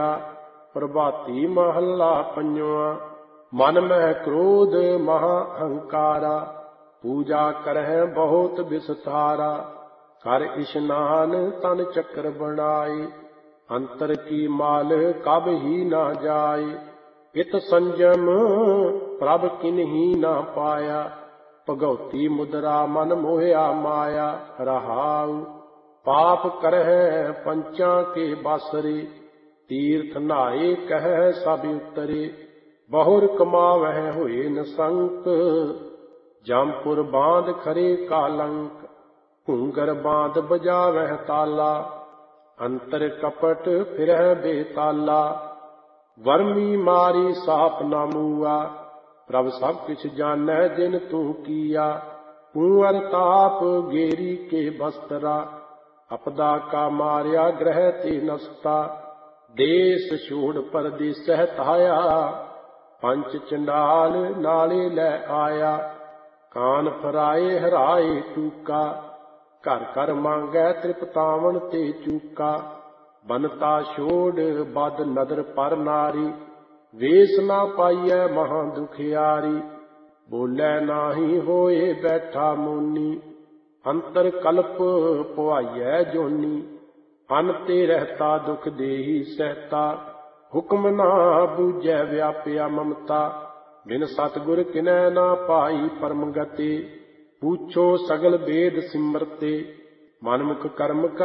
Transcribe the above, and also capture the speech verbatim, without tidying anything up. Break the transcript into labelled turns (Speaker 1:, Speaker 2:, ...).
Speaker 1: ਪ੍ਰਭਾਤੀ ਮਹੱਲਾ ਪੰਜਵਾਂ। ਮਨ ਮਹਿ ਕ੍ਰੋਧ ਮਹਾ ਅਹੰਕਾਰਾ, ਪੂਜਾ ਕਰਹਿ ਬਹੁਤ ਵਿਸਥਾਰਾ। ਕਰ ਇਸ਼ਨਾਨ ਤਨ ਚੱਕਰ ਬਣਾਏ, ਅੰਤਰ ਕੀ ਮਾਲ ਕਬ ਹੀ ਨਾ ਜਾਏ। ਇਤ ਸੰਜਮ ਪ੍ਰਭ ਕਿਨਹੀ ਨਾ ਪਾਇਆ, ਭਗਉਤੀ ਮੁਦਰਾ ਮਨ ਮੋਹਿਆ ਮਾਇਆ। ਰਹਾਉ ਪਾਪ ਕਰਹਿ ਪੰਚਾਂ ਕੇ ਬਾਸਰੇ, ਤੀਰਥ ਨਹਾਏ ਕਹਿ ਸਭ ਉਤਰੇ। ਬਹੁਰ ਕਮਾਵਹਿ ਹੋਏ ਨਸੰਕ, ਜਮਪੁਰ ਬਾਂਧ ਖਰੇ ਕਾਲੰਕ। ਘੂੰਗਰ ਬਾਂਧ ਬਜਾਵਹਿ ਤਾਲਾ, ਅੰਤਰ ਕਪਟ ਫਿਰਹਿ ਬੇਤਾਲਾ। ਵਰਮੀ ਮਾਰੀ ਸਾਪ ਨਾ ਮੂਆ, ਪ੍ਰਭ ਸਭ ਕਿਛ ਜਾਣੈ ਜਿਨ ਤੂੰ ਕੀਆ। ਕੁੰਵਰ ਤਾਪ ਗੇਰੀ ਕੇ ਬਸਤਰਾ, ਅਪਦਾ ਕਾ ਮਾਰਿਆ ਗ੍ਰਹਿ ਤੇ ਨਸਤਾ। ਦੇਸ ਛੋੜ ਪਰਦੇਸਹਿ ਧਾਇਆ, ਪੰਚ ਚੰਡਾਲ ਨਾਲੇ ਲੈ ਆਇਆ। ਕਾਨ ਫਰਾਏ ਹਰਾਏ ਟੂਕਾ, ਘਰ ਘਰ ਮੰਗੈ ਤ੍ਰਿਪਤਾਵਨ ਤੇ ਚੂਕਾ। ਬਨਤਾ ਛੋੜ ਬਦ ਨਦਰ ਪਰ ਨਾਰੀ, ਵੇਸ ਨਾ ਪਾਈਐ ਮਹਾਂ ਦੁਖਿਆਰੀ। ਬੋਲੇ ਨਾਹੀ ਹੋਏ ਬੈਠਾ ਮੋਨੀ, ਅੰਤਰ ਕਲਪ ਪੁਆਈਐ ਜੋਨੀ। ਅਨ ਤੇ ਰਹਿਤਾ ਦੁਖ ਦੇਹੀ ਸਹਿਤਾ, ਹੁਕਮ ਨਾ ਬੂਝੈ ਵਿਆਪਿਆ ਮਮਤਾ। ਬਿਨ ਸਤਿਗੁਰ ਕਿਨੈ ਨਾ ਪਾਈ ਪਰਮ ਗਤੀ, ਪੂਛੋ ਸਗਲ ਵੇਦ ਸਿਮਰਤੇ। ਮਨਮੁਖ ਕਰਮ